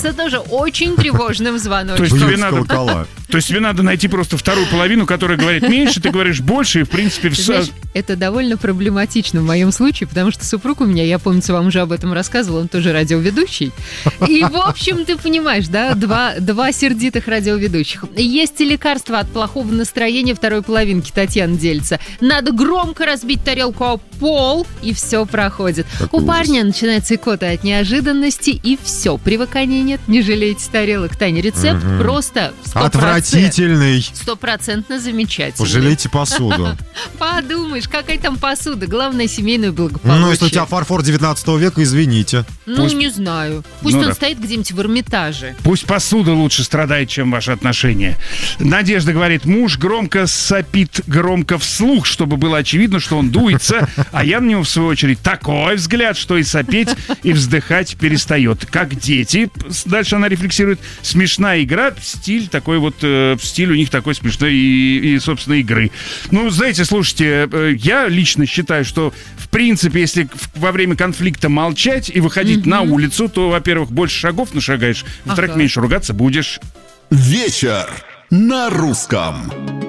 является тоже очень тревожным звоночком. То есть тебе надо найти просто вторую половину, которая говорит меньше, ты говоришь больше, и в принципе... Знаешь, это довольно проблематично в моем случае, потому что супруг у меня, я, помнится, вам уже об этом рассказывал, он тоже радиоведущий. И, в общем, ты понимаешь, да, два сердитых радиоведущих. Есть и лекарство от плохого настроения второй половинки, Татьяна делится. Надо громко разбить тарелку о пол, и все проходит. У парня начинается икота от неожиданности, и все. Привыкания нет, не жалейте тарелок. Таня, рецепт просто 100%. Отвратительный. 100% замечательный. Пожалейте посуду. Подумаешь, какая там посуда. Главное, семейное благополучие. Ну, если у тебя фарфор 19 века, извините. Не знаю. Пусть он стоит где-нибудь в Эрмитаже. Пусть посуда лучше страдает, чем ваши отношения. Надежда говорит, муж громко сопит, громко вслух, чтобы было очевидно, что он дуется, а я на него, в свою очередь, такой взгляд, что и сопеть, и вздыхать перестает. Как дети. Дальше она рефлексирует. Смешная игра, стиль такой вот, стиль у них такой смешной и собственно, игры. Ну, знаете, слушайте, я лично считаю, что, в принципе, если во время конфликта молчать и выходить на улицу, то, во-первых, больше шагов нашагаешь, во-вторых, меньше ругаться будешь. Вечер на русском.